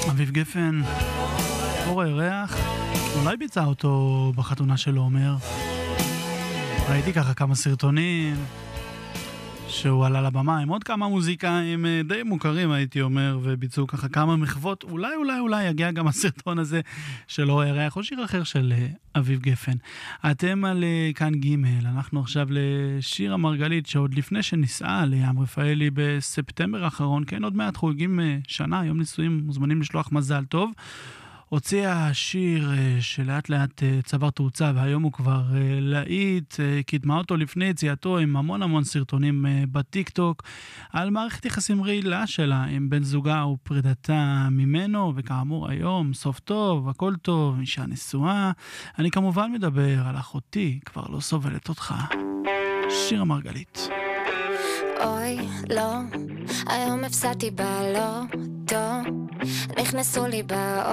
אביב גפן, אור הירח, אולי ביצע אותו בחתונה של עומר. ראיתי ככה כמה סרטונים שהוא עלה לבמה עם עוד כמה מוזיקאים די מוכרים, הייתי אומר, וביצעו ככה כמה מחוות. אולי יגיע גם הסרטון הזה של אור הירח או שיר אחר של אביב גפן. אתם על כאן ג', אנחנו עכשיו לשיר המרגלית, שעוד לפני שנישאה לים רפאלי בספטמבר האחרון, כן, עוד מעט חוגגים שנה, יום נישואים, מוזמנים לשלוח מזל טוב. הוציאה שיר שלאט לאט צבר תאוצה, והיום הוא כבר להיט, קידמה אותו לפני יציאתו עם המון סרטונים בטיק טוק, על מערכת יחסים רעילה שלה עם בן זוגה ופרידתה ממנו, וכאמור היום סוף טוב, הכל טוב, אישה נשואה. אני כמובן מדבר על אחותי, כבר לא סובלת אותך. שיר המרגלית. אוי, לא, היום הפסדתי בלוטו, נכנסו לי באוטו